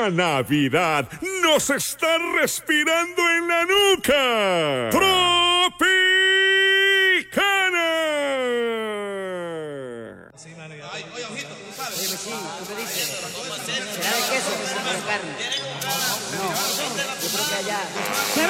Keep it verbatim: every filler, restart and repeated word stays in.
La Navidad nos está respirando en la nuca. ¡Tropicana! Sí, mano, ya. Oye, oye, ojito, tú sabes. Oye, sí, tú me dices. ¿Será de queso o de carne? No, yo creo que allá.